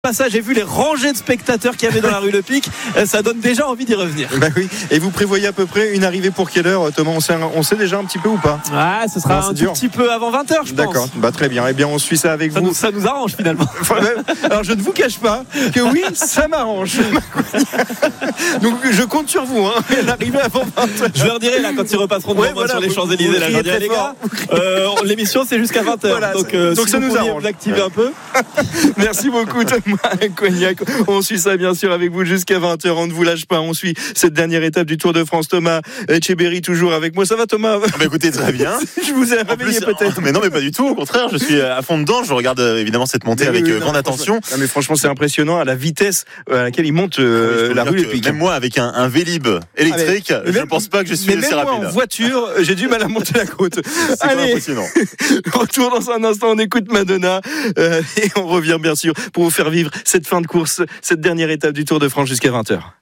Passage, j'ai vu les rangées de spectateurs qu'il y avait dans la rue Le Pic, ça donne déjà envie d'y revenir. Bah oui. Et vous prévoyez à peu près une arrivée pour quelle heure, Thomas? On sait déjà un petit peu ou pas? Ah, ce sera un tout petit peu avant 20h, je pense. D'accord, bah très bien. Eh bien, on suit ça avec vous. Ça nous arrange finalement. Alors, je ne vous cache pas que oui, ça m'arrange. Donc, je compte sur vous, hein. L'arrivée avant 20h. Je leur dirai là quand ils repasseront devant moi sur les Champs-Élysées. Là, je leur dirai, les gars, l'émission c'est jusqu'à 20h. Voilà, donc si ça nous arrange. L'activer un peu. Merci beaucoup, Thomas Cognac. On suit ça bien sûr avec vous jusqu'à 20h. On ne vous lâche pas. On suit cette dernière étape du Tour de France. Thomas Etcheberry toujours avec moi. Ça va, Thomas? Bah écoutez, très bien. Je vous ai réveillé peut-être. Mais non, mais pas du tout. Au contraire, je suis à fond dedans. Je regarde évidemment cette montée avec grande attention. Non, mais franchement, c'est impressionnant à la vitesse à laquelle il monte la rue Le Pic. Même moi, avec un Vélib électrique, je ne pense pas que je suis aussi rapide. Moi, en voiture, j'ai du mal à monter la côte. C'est impressionnant. Retour dans un instant. On écoute Madonna et on revient bien sûr pour vous faire vivre cette fin de course, cette dernière étape du Tour de France jusqu'à 20h.